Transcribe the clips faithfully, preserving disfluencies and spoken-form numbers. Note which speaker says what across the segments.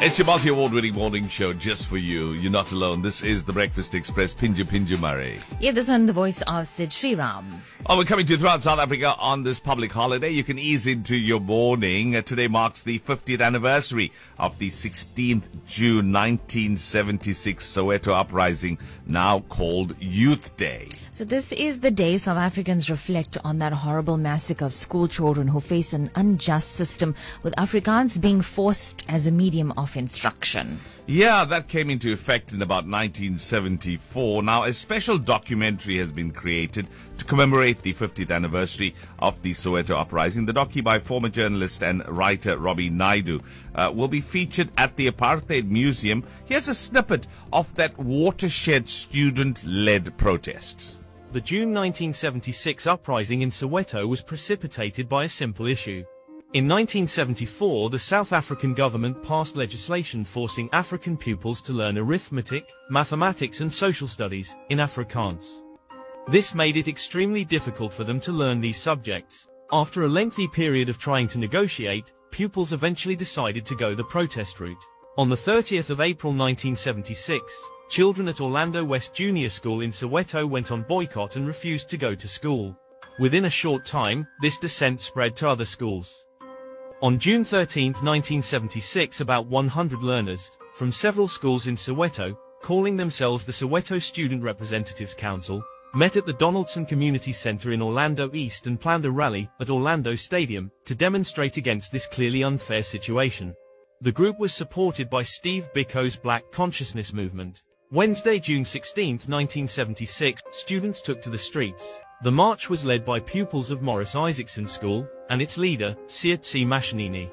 Speaker 1: It's your multi-award winning morning show just for you. You're not alone. This is the Breakfast Express. Pinju Pinju Murray.
Speaker 2: Yeah, this one, the voice of Sid Sriram.
Speaker 1: Oh, we're coming to you throughout South Africa on this public holiday. You can ease into your morning. Uh, today marks the fiftieth anniversary of the sixteenth of June nineteen seventy-six Soweto uprising, now called Youth Day.
Speaker 2: So this is the day South Africans reflect on that horrible massacre of school children who face an unjust system, with Afrikaans being forced as a medium of instruction.
Speaker 1: Yeah, that came into effect in about nineteen seventy-four. Now, a special documentary has been created to commemorate the fiftieth anniversary of the Soweto uprising. The docu by former journalist and writer Robbie Naidu uh, will be featured at the Apartheid Museum. Here's a snippet of that watershed student-led protest.
Speaker 3: The June nineteen seventy-six uprising in Soweto was precipitated by a simple issue. In nineteen seventy-four, the South African government passed legislation forcing African pupils to learn arithmetic, mathematics and social studies in Afrikaans. This made it extremely difficult for them to learn these subjects. After a lengthy period of trying to negotiate, pupils eventually decided to go the protest route. On the thirtieth of April nineteen seventy-six, children at Orlando West Junior School in Soweto went on boycott and refused to go to school. Within a short time, this dissent spread to other schools. On June thirteenth nineteen seventy-six, about one hundred learners from several schools in Soweto, calling themselves the Soweto Student Representatives Council, met at the Donaldson Community Center in Orlando East and planned a rally at Orlando Stadium to demonstrate against this clearly unfair situation. The group was supported by Steve Biko's Black Consciousness Movement. Wednesday, June sixteenth nineteen seventy-six, students took to the streets. The march was led by pupils of Morris Isaacson School and its leader, Sietsi Mashinini.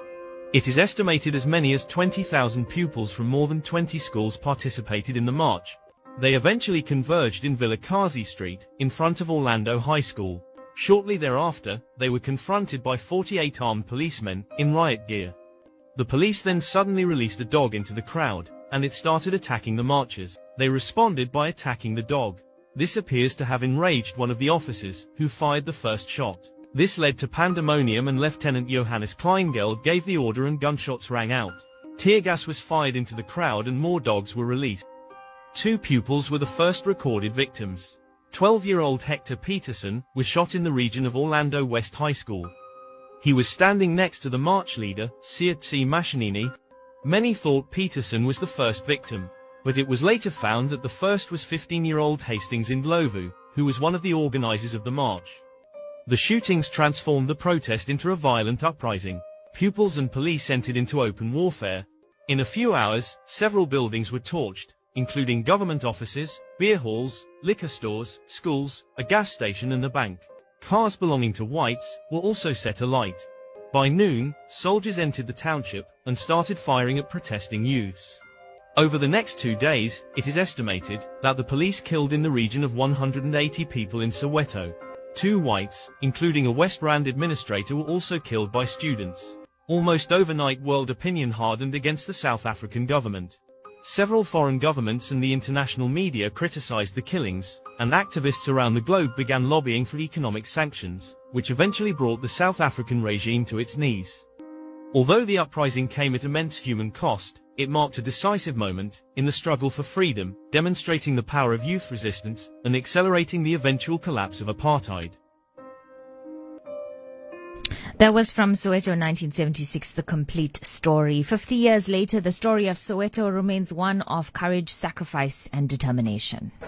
Speaker 3: It is estimated as many as twenty thousand pupils from more than twenty schools participated in the march. They eventually converged in Vilakazi Street, in front of Orlando High School. Shortly thereafter, they were confronted by forty-eight armed policemen in riot gear. The police then suddenly released a dog into the crowd, and it started attacking the marchers. They responded by attacking the dog. This appears to have enraged one of the officers, who fired the first shot. This led to pandemonium, and Lieutenant Johannes Kleingeld gave the order and gunshots rang out. Tear gas was fired into the crowd and more dogs were released. Two pupils were the first recorded victims. twelve-year-old Hector Peterson was shot in the region of Orlando West High School. He was standing next to the march leader, Sietsi Mashinini. Many thought Peterson was the first victim, but it was later found that the first was fifteen-year-old Hastings Ndlovu, who was one of the organizers of the march. The shootings transformed the protest into a violent uprising. Pupils and police entered into open warfare. In a few hours, several buildings were torched, including government offices, beer halls, liquor stores, schools, a gas station and a bank. Cars belonging to whites were also set alight. By noon, soldiers entered the township and started firing at protesting youths. Over the next two days, it is estimated that the police killed in the region of one hundred eighty people in Soweto. Two whites, including a West Rand administrator, were also killed by students. Almost overnight, world opinion hardened against the South African government. Several foreign governments and the international media criticized the killings, and activists around the globe began lobbying for economic sanctions, which eventually brought the South African regime to its knees. Although the uprising came at immense human cost, it marked a decisive moment in the struggle for freedom, demonstrating the power of youth resistance and accelerating the eventual collapse of apartheid.
Speaker 2: That was from Soweto nineteen seventy-six, the complete story. Fifty years later, the story of Soweto remains one of courage, sacrifice and determination.